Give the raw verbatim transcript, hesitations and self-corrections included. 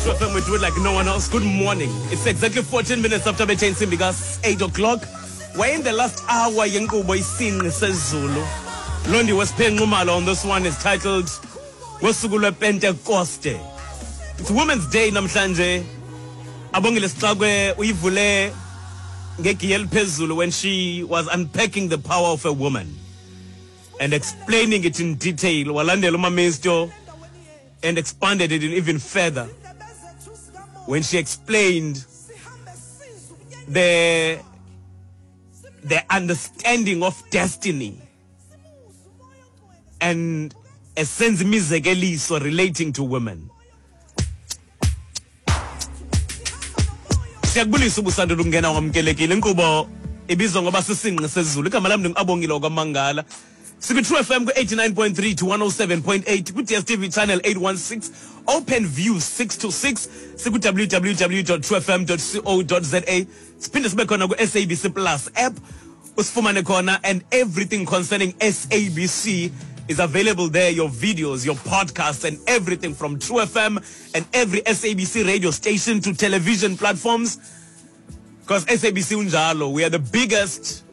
True F M, we do it like no one else. Good morning. It's exactly fourteen minutes after Bettain Simbigas, eight o'clock. We're in the last hour, Yengu Boy Sin says Zulu. Londi was paying Numalo on this one is titled Wasugula Pentecoste. It's Women's Day, Namshanje. Abongile Stagwe, Uivule, Gekiel Pezulu, when she was unpacking the power of a woman and explaining it in detail. Walande Luma Mesto. And expanded it even further when she explained the the understanding of destiny and a sense mizekeliso relating to women. Siyakubulisa ubusandula ukungena kwamkelekile inkubo ibizwa ngoba sisinqe sezulu igama lami ngabongile okwamangala. Siku True F M ku eighty-nine point three to one oh seven point eight, ku D S T V channel eight one six, Open View six two six, siku w w w dot true f m dot co dot za. Siphinde sibe khona ku S A B C Plus app, usifumane khona, and everything concerning S A B C is available there. Your videos, your podcasts, and everything from True F M and every S A B C radio station to television platforms. Because S A B C unjalo, we are the biggest